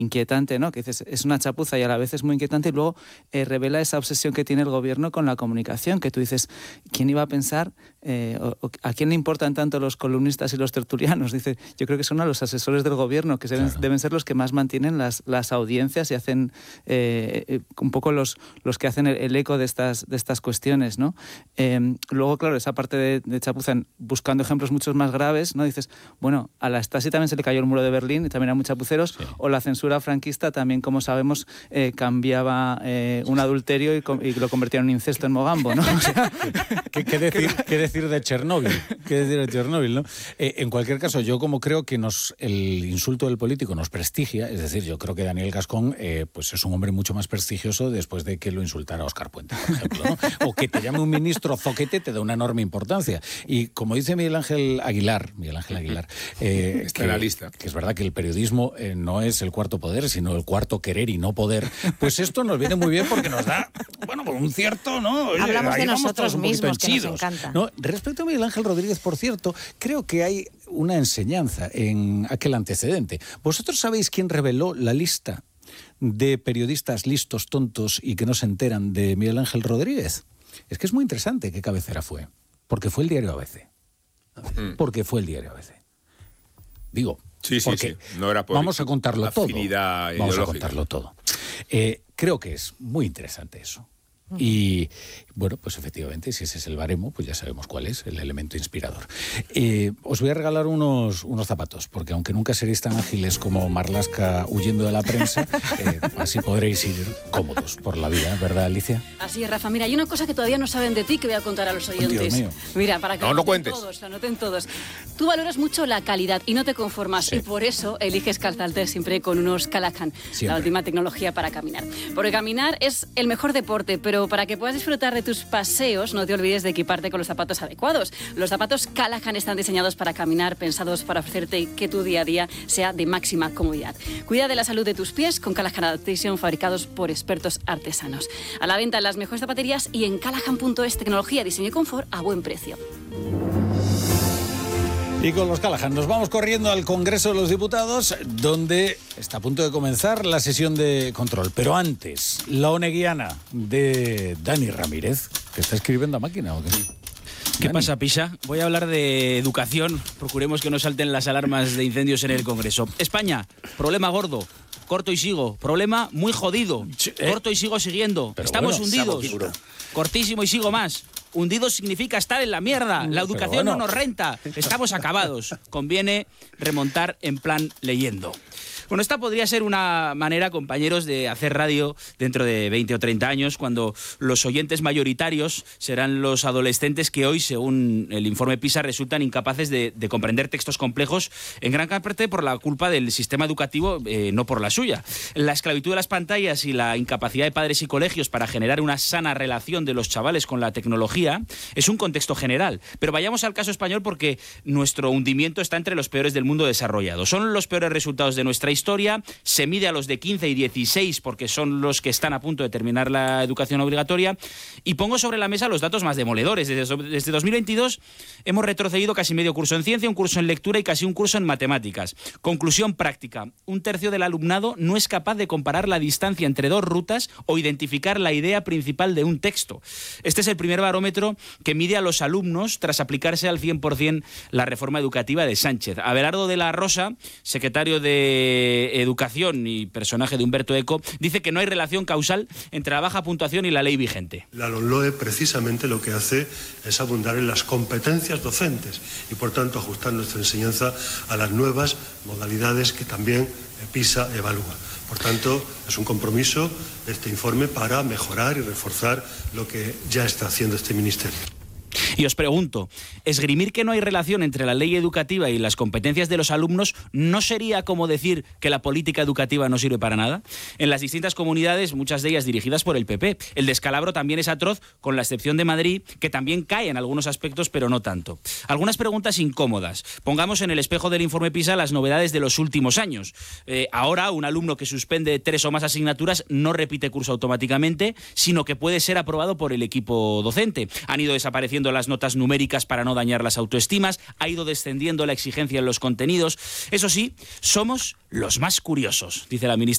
inquietante, ¿no? Que dices, es una chapuza y a la vez es muy inquietante, y luego revela esa obsesión que tiene el gobierno con la comunicación, que tú dices, ¿quién iba a pensar, a quién le importan tanto los columnistas y los tertulianos? Dice, yo creo que son a los asesores del gobierno, que deben ser los que más mantienen las audiencias y hacen un poco los que hacen el eco de estas cuestiones, ¿no? Luego, claro, esa parte de chapuza, buscando ejemplos mucho más graves, ¿no? Dices, bueno, a la Stasi también se le cayó el muro de Berlín y también eran muy chapuceros, sí. O la censura franquista también, como sabemos, cambiaba un adulterio y lo convertía en un incesto en Mogambo, ¿no? O sea, ¿Qué decir de Chernóbil? ¿Qué decir de Chernóbil, no? En cualquier caso, yo como creo que el insulto del político nos prestigia, es decir, yo creo que Daniel Gascón pues es un hombre mucho más prestigioso después de que lo insultara Óscar Puente, por ejemplo, ¿no? O que te llame un ministro zoquete te da una enorme importancia. Y como dice Miguel Ángel Aguilar, está en la lista. Que es verdad que el periodismo no es el cuarto poder, sino el cuarto querer y no poder, pues esto nos viene muy bien porque nos da, bueno, un cierto, ¿no? Oye, hablamos de nosotros mismos, que nos encanta. ¿No? Respecto a Miguel Ángel Rodríguez, por cierto, creo que hay una enseñanza en aquel antecedente. ¿Vosotros sabéis quién reveló la lista de periodistas listos, tontos y que no se enteran de Miguel Ángel Rodríguez? Es que es muy interesante qué cabecera fue, porque fue el diario ABC. Porque fue el diario ABC. Digo, sí. No era por vamos a contarlo todo. Vamos a contarlo todo. Creo que es muy interesante eso. Y bueno, pues efectivamente, si ese es el baremo, pues ya sabemos cuál es el elemento inspirador. Os voy a regalar unos zapatos, porque aunque nunca seréis tan ágiles como Marlaska huyendo de la prensa, así podréis ir cómodos por la vida, ¿verdad, Alicia? Así es, Rafa. Mira, hay una cosa que todavía no saben de ti que voy a contar a los oyentes. Dios mío. Mira, para que no cuentes. Lo noten todos. Tú valoras mucho la calidad y no te conformas, sí. Y por eso eliges calzarte siempre con unos Callahan, la última tecnología para caminar. Porque caminar es el mejor deporte, pero para que puedas disfrutar de tus paseos, no te olvides de equiparte con los zapatos adecuados. Los zapatos Callahan están diseñados para caminar, pensados para ofrecerte que tu día a día sea de máxima comodidad. Cuida de la salud de tus pies con Callahan Adaptation, fabricados por expertos artesanos. A la venta en las mejores zapaterías y en callahan.es, tecnología, diseño y confort a buen precio. Y con los Callahan nos vamos corriendo al Congreso de los Diputados, donde está a punto de comenzar la sesión de control. Pero antes, la oneguiana de Dani Ramírez, que está escribiendo a máquina, ¿o qué? ¿Qué pasa, Pisa? Voy a hablar de educación. Procuremos que no salten las alarmas de incendios en el Congreso. España, problema gordo. Corto y sigo. Problema muy jodido. Corto y sigo siguiendo. Pero estamos hundidos. Cortísimo y sigo más. Hundidos significa estar en la mierda. La educación no nos renta. Estamos acabados. Conviene remontar en plan leyendo. Bueno, esta podría ser una manera, compañeros, de hacer radio dentro de 20 o 30 años, cuando los oyentes mayoritarios serán los adolescentes que hoy, según el informe PISA, resultan incapaces de comprender textos complejos, en gran parte por la culpa del sistema educativo, no por la suya. La esclavitud de las pantallas y la incapacidad de padres y colegios para generar una sana relación de los chavales con la tecnología es un contexto general. Pero vayamos al caso español, porque nuestro hundimiento está entre los peores del mundo desarrollado. Son los peores resultados de nuestra historia, se mide a los de 15 y 16 porque son los que están a punto de terminar la educación obligatoria, y pongo sobre la mesa los datos más demoledores. Desde 2022 hemos retrocedido casi medio curso en ciencia, un curso en lectura y casi un curso en matemáticas. Conclusión práctica: un tercio del alumnado no es capaz de comparar la distancia entre dos rutas o identificar la idea principal de un texto. Este es el primer barómetro que mide a los alumnos tras aplicarse al 100% la reforma educativa de Sánchez. Abelardo de la Rosa, secretario de Educación y personaje de Humberto Eco, dice que no hay relación causal entre la baja puntuación y la ley vigente. La LOMLOE precisamente lo que hace es abundar en las competencias docentes y, por tanto, ajustar nuestra enseñanza a las nuevas modalidades que también PISA evalúa. Por tanto, es un compromiso este informe para mejorar y reforzar lo que ya está haciendo este ministerio. Y os pregunto, esgrimir que no hay relación entre la ley educativa y las competencias de los alumnos ¿no sería como decir que la política educativa no sirve para nada? En las distintas comunidades, muchas de ellas dirigidas por el PP, el descalabro también es atroz, con la excepción de Madrid, que también cae en algunos aspectos, pero no tanto. Algunas preguntas incómodas. Pongamos en el espejo del informe PISA las novedades de los últimos años. Ahora, un alumno que suspende 3 o más asignaturas no repite curso automáticamente, sino que puede ser aprobado por el equipo docente. Han ido desapareciendo las notas numéricas para no dañar las autoestimas, ha ido descendiendo la exigencia en los contenidos. Eso sí, somos los más curiosos, dice la ministra